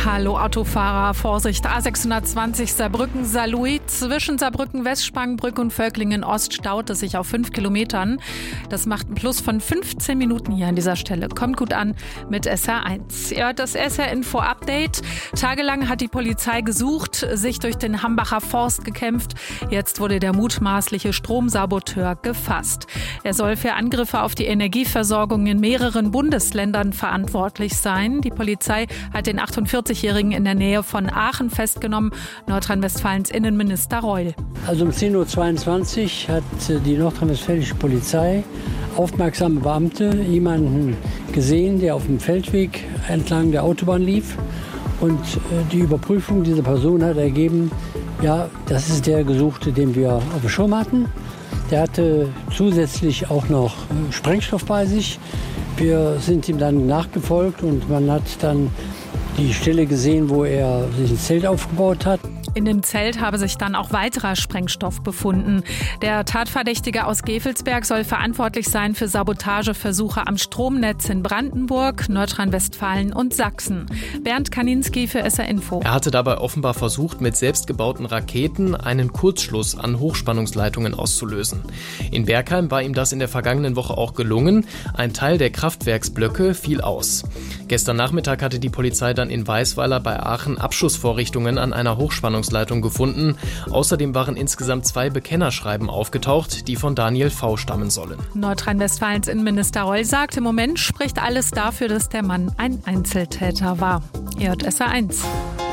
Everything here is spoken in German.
Hallo Autofahrer, Vorsicht, A620 Saarbrücken-Saarlouis. Zwischen Saarbrücken-Westspangenbrück und Völklingen-Ost staut es sich auf 5 Kilometern. Das macht ein Plus von 15 Minuten hier an dieser Stelle. Kommt gut an mit SR1. Ihr hört das SR-Info-Update. Tagelang hat die Polizei gesucht, sich durch den Hambacher Forst gekämpft. Jetzt wurde der mutmaßliche Stromsaboteur gefasst. Er soll für Angriffe auf die Energieversorgung in mehreren Bundesländern verantwortlich sein. Die Polizei hat den 48-Jährigen in der Nähe von Aachen festgenommen. Nordrhein-Westfalens Innenminister Reul. Also um 10.22 Uhr hat die nordrhein-westfälische Polizei aufmerksame Beamte jemanden gesehen, der auf dem Feldweg entlang der Autobahn lief. Und die Überprüfung dieser Person hat ergeben, ja, das ist der Gesuchte, den wir auf dem Schirm hatten. Der hatte zusätzlich auch noch Sprengstoff bei sich. Wir sind ihm dann nachgefolgt und man hat dann die Stelle gesehen, wo er sich ein Zelt aufgebaut hat. In dem Zelt habe sich dann auch weiterer Sprengstoff befunden. Der Tatverdächtige aus Gevelsberg soll verantwortlich sein für Sabotageversuche am Stromnetz in Brandenburg, Nordrhein-Westfalen und Sachsen. Bernd Kaninski für SR Info. Er hatte dabei offenbar versucht, mit selbstgebauten Raketen einen Kurzschluss an Hochspannungsleitungen auszulösen. In Bergheim war ihm das in der vergangenen Woche auch gelungen. Ein Teil der Kraftwerksblöcke fiel aus. Gestern Nachmittag hatte die Polizei dann in Weisweiler bei Aachen Abschussvorrichtungen an einer Hochspannungsleitung gefunden. Außerdem waren insgesamt 2 Bekennerschreiben aufgetaucht, die von Daniel V. stammen sollen. Nordrhein-Westfalens Innenminister Reul sagt, im Moment spricht alles dafür, dass der Mann ein Einzeltäter war. Ihr hört SR1.